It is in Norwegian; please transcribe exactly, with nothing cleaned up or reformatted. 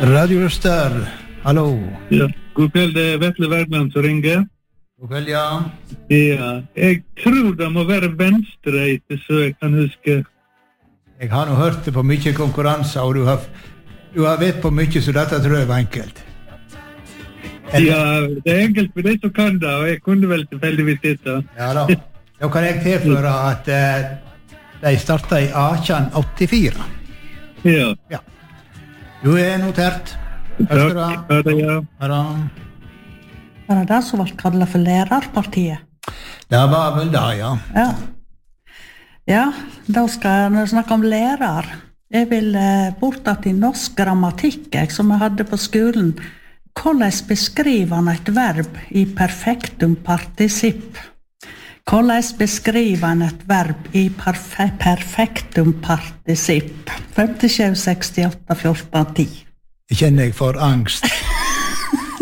Radio Øster, hallo. Ja, god kveld, det er Vetle Wergeland som ringer. God kveld, ja. Ja, jeg tror det må være venstreite, så jeg kan huske. Jeg har nå hørt det på mye konkurranser, og du har, du har vet på mye, så dette tror jeg var enkelt. Eller? Ja, det er enkelt for de som kan det, og jeg kunne vel tilfeldigvis dette. Ja da. Da kan jeg tilføre at uh, de startet i eighten åttifire. Ja. Ja. Du er notert. Takk. Ha det, ja. Ha det. Var det det som var kallet for lærerpartiet? Det var vel det, ja. Ja. Ja, da skal jeg snakke om lærer. Jeg vil eh, bort til norsk grammatikk, jeg, som jeg hadde på skolen. Hvordan beskriver han et verb i perfektum participp? Hvordan beskriver han et verb i perfe perfektum participp? fem sju seks åtte fjorten ti. Jeg kjenner jeg for angst.